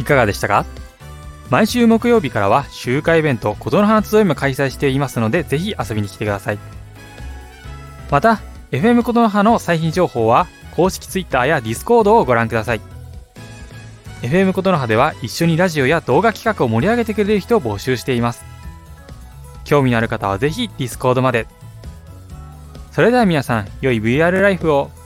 いかがでしたか？毎週木曜日からは集会イベントことの葉の集いも開催していますので、ぜひ遊びに来てください。また FM ことの葉の最新情報は公式 Twitter や Discord をご覧ください。 FM ことの葉では一緒にラジオや動画企画を盛り上げてくれる人を募集しています。興味のある方はぜひ Discord まで。それでは皆さん、良い VR ライフを。